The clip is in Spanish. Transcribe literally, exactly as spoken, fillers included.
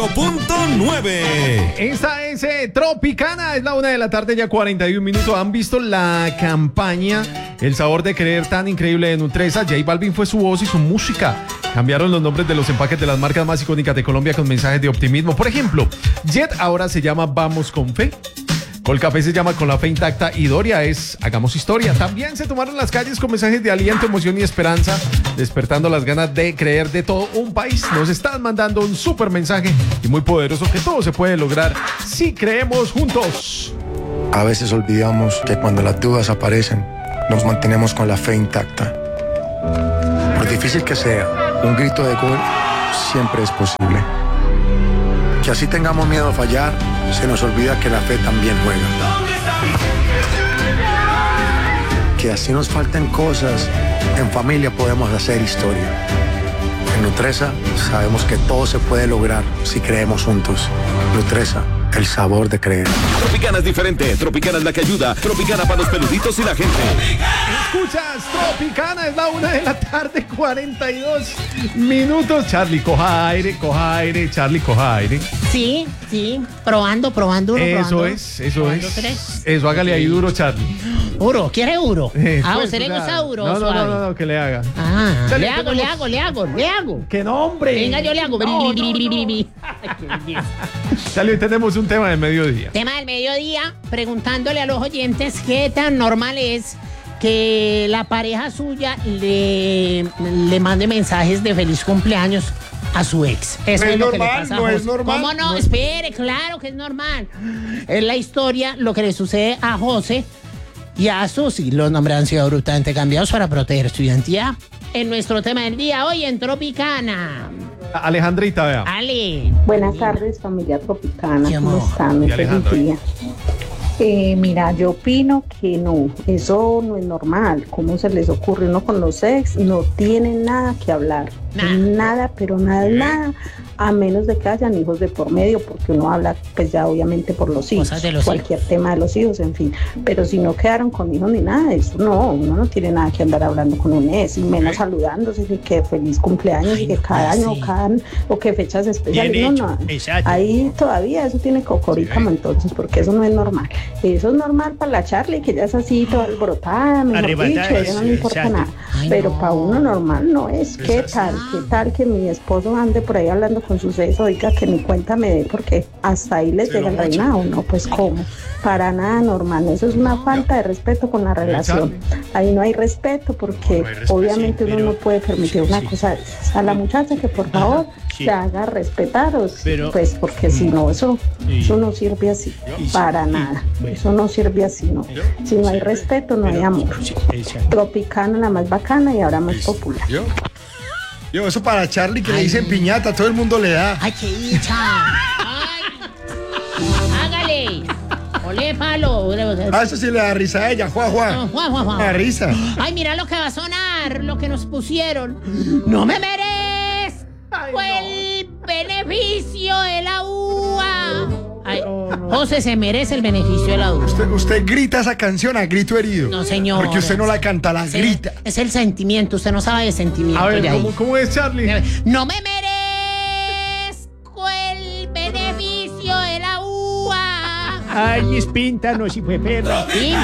Punto nueve. Esta es eh, Tropicana, es la una de la tarde, ya cuarenta y un minutos. ¿Han visto la campaña El sabor de creer tan increíble de Nutresa? J Balvin fue su voz y su música. Cambiaron los nombres de los empaques de las marcas más icónicas de Colombia con mensajes de optimismo. Por ejemplo, Jet ahora se llama Vamos con Fe. Colcafé se llama Con la Fe Intacta y Doria es Hagamos Historia. También se tomaron las calles con mensajes de aliento, emoción y esperanza, despertando las ganas de creer de todo un país. Nos están mandando un súper mensaje y muy poderoso que todo se puede lograr si creemos juntos. A veces olvidamos que cuando las dudas aparecen, nos mantenemos con la fe intacta. Por difícil que sea, un grito de gol siempre es posible. Que así tengamos miedo a fallar, se nos olvida que la fe también juega. Que así nos falten cosas, en familia podemos hacer historia. En Nutresa sabemos que todo se puede lograr si creemos juntos. Nutresa, el sabor de creer. Tropicana es diferente, Tropicana es la que ayuda, Tropicana para los peluditos y la gente. Escuchas Tropicana, es la una de la tarde, cuarenta y dos minutos. Charlie, coja aire, coja aire, Charlie, coja aire. Sí, sí, probando, probando uno, Eso probando, es, eso probando es. tres. Eso, hágale ahí duro, Charlie. Duro, ¿quiere duro? Eso Ah, ¿a es, usted le o sea, gusta duro No, o no, suave? no, no, no, que le haga. Ah, Charlie, le hago, tenemos- le hago, le hago, le hago. ¡Qué nombre! Venga, yo le hago. No, no, no. Ay, qué belleza. Charlie, hoy tenemos un tema de mediodía. Tema del mediodía, preguntándole a los oyentes qué tan normal es que la pareja suya le, le mande mensajes de feliz cumpleaños a su ex. Eso No es es lo que le normal, pasa a no es José. normal. ¿Cómo no? No. Espere, claro que es normal. Es la historia, lo que le sucede a José y a Susi. Los nombres han sido brutalmente cambiados para proteger su identidad. En nuestro tema del día, hoy en Tropicana. Alejandrita, vea. Ale. Buenas tardes, familia Tropicana. Mi ¿Cómo amor. están? Y Muy Alejandro, feliz día. Eh, mira, yo opino que no, eso no es normal. ¿Cómo se les ocurre? Uno con los ex no tiene nada que hablar. Nada. Nada, pero nada, nada. A menos de que hayan hijos de por medio, porque uno habla, pues ya obviamente por los hijos. Cosas de los cualquier tema de los hijos, en fin. Pero si no quedaron con hijos ni nada de eso, no, uno no tiene nada que andar hablando con un ex, y menos saludándose, ni que feliz cumpleaños, Ay, y que no cada puede año, ser. cada, o que fechas especiales. Bien No, hecho, no. exacto. Ahí todavía eso tiene cocorícamo, entonces, porque eso no es normal. Eso es normal para la Charlie, que ya es así toda alborotada, mejor Arrebatada, dicho, ella no le importa exacto. nada. Ay, Pero no. para uno normal no es. ¿Qué tal? ¿Qué tal que mi esposo ande por ahí hablando con sus ex? Oiga, que ni cuenta me dé, porque hasta ahí les llega el reinado, ¿no? Pues cómo. Para nada normal. Eso es una falta de respeto con la relación. Ahí no hay respeto, porque No hay respeto, obviamente sí, uno pero- no puede permitir una sí. cosa de esas. A la muchacha que por favor sí. se haga respetar, o si- Pero- pues porque si no, eso, Sí. eso no sirve así. Sí. Para Sí. nada. Bueno. Eso no sirve así, ¿no? Pero- Si no hay respeto, no hay Pero- amor. sí, exacto. Tropicana, la más bacana y ahora más popular. Yo, yo, eso para Charlie, que Ay. le dicen piñata, todo el mundo le da. ¡Ay, qué dicha! ¡Ay! ¡Hágale! ¡Ole, palo! Ah, eso sí le da risa a ella, Juan, Juan. Juan, Juan, Juan. Le da risa. Ay, mira lo que va a sonar, lo que nos pusieron. ¡No me merezco el beneficio de la U A! Ay, José se merece el beneficio de la U A. Usted, usted grita esa canción a grito herido. No, señor. Porque usted no la canta, la Es- grita. Es el sentimiento, usted no sabe de sentimiento. A ver, de ahí. ¿cómo, cómo es, Charlie? No me merezco el beneficio de la U A. Ay, es píntanos y fue perra. Sí.